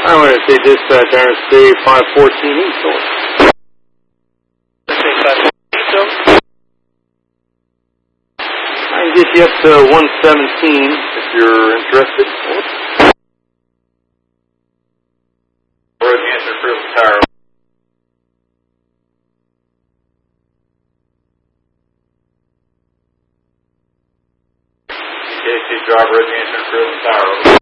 I'm going to say dispatch Interstate 514 Eastern. I can get you up to 117 if you're interested. Road Answer Crystal Tower. KC Drive, Road Answer Crystal Tower.